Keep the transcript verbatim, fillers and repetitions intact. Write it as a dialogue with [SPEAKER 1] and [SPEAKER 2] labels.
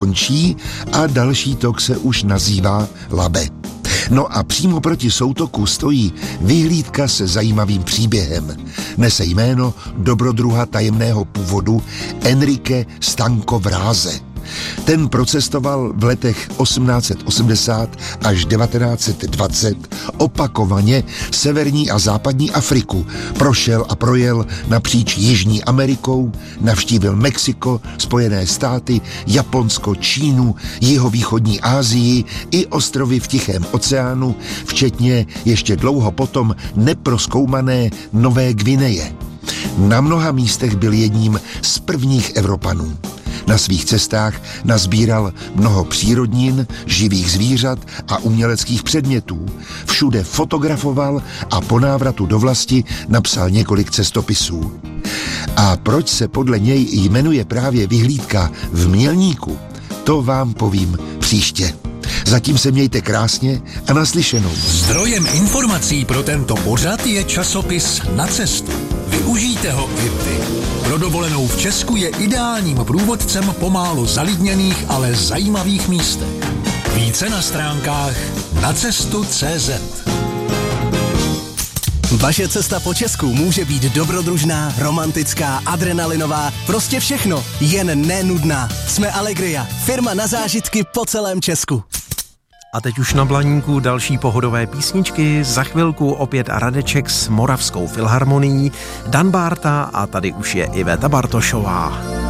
[SPEAKER 1] končí a další tok se už nazývá Labe. No a přímo proti soutoku stojí vyhlídka se zajímavým příběhem. Nese jméno dobrodruha tajemného původu Enrique Stanco Vráze. Ten procestoval v letech osmnáct set osmdesát až devatenáct set dvacet opakovaně severní a západní Afriku. Prošel a projel napříč Jižní Amerikou, navštívil Mexiko, Spojené státy, Japonsko, Čínu, jihovýchodní Asii i ostrovy v Tichém oceánu, včetně ještě dlouho potom neprozkoumané Nové Gvineje. Na mnoha místech byl jedním z prvních Evropanů. Na svých cestách nazbíral mnoho přírodnin, živých zvířat a uměleckých předmětů. Všude fotografoval a po návratu do vlasti napsal několik cestopisů. A proč se podle něj jmenuje právě vyhlídka v Mělníku, to vám povím příště. Zatím se mějte krásně a naslyšenou.
[SPEAKER 2] Zdrojem informací pro tento pořad je časopis Na cestu. Využijte ho i vy. Pro dovolenou v Česku je ideálním průvodcem po málo zalidněných, ale zajímavých místech. Více na stránkách nacestu tečka cé zet.
[SPEAKER 3] Vaše cesta po Česku může být dobrodružná, romantická, adrenalinová, prostě všechno, jen nenudná. Jsme Allegria, firma na zážitky po celém Česku.
[SPEAKER 4] A teď už na Blaníku další pohodové písničky, za chvilku opět Radeček s Moravskou filharmonií, Dan Bárta a tady už je Iveta Bartošová.